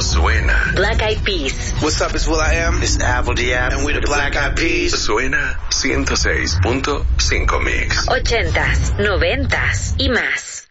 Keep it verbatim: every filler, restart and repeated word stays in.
Suena. Black Eyed Peas. What's up, it's will.i.am. It's Apple Diab. And we're the Black Eyed Peas. Suena ciento seis punto cinco Mix. Ochentas, noventas y más.